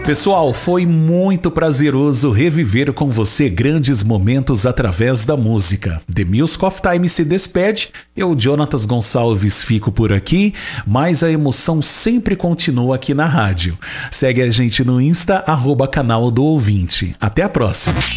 Pessoal, foi muito prazeroso reviver com você grandes momentos através da música. The Music of Time se despede, eu, Jonatas Gonçalves, fico por aqui, mas a emoção sempre continua aqui na rádio. Segue a gente no Insta, @canal do ouvinte. Até a próxima!